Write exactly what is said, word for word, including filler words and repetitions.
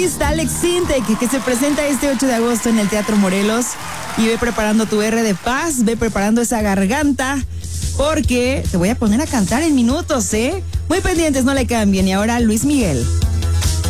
artista Alex Sintek, que se presenta este ocho de agosto en el Teatro Morelos. Y ve preparando tu R de paz, ve preparando esa garganta, porque te voy a poner a cantar en minutos, ¿eh? Muy pendientes, no le cambien. Y ahora Luis Miguel.